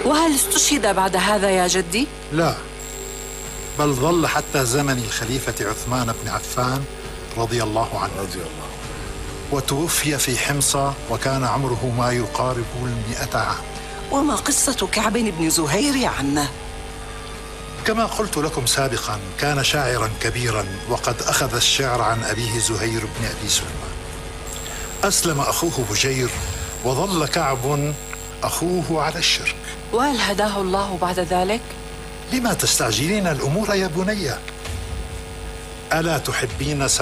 وهل استشهد بعد هذا يا جدي؟ لا، بل ظل حتى زمن الخليفة عثمان بن عفان رضي الله عنه، وتوفي في حمص وكان عمره ما يقارب 100 عام. وما قصة كعب بن زهير يا عمه؟ كما قلت لكم سابقا، كان شاعرا كبيرا، وقد أخذ الشعر عن أبيه زهير بن أبي سلمان. أسلم أخوه بجير، وظل كعب أخوه على الشرك. وهل هداه الله بعد ذلك؟ لما تستعجلين الأمور يا بني؟ ألا تحبين